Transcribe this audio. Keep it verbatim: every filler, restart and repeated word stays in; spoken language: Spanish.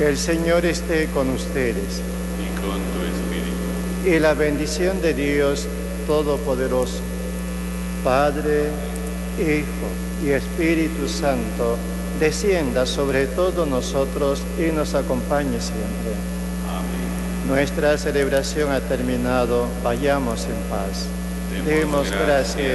El Señor esté con ustedes. Y con tu espíritu. Y la bendición de Dios Todopoderoso, Padre, Hijo y Espíritu Santo, descienda sobre todos nosotros y nos acompañe siempre. Amén. Nuestra celebración ha terminado. Vayamos en paz. Demos gracias.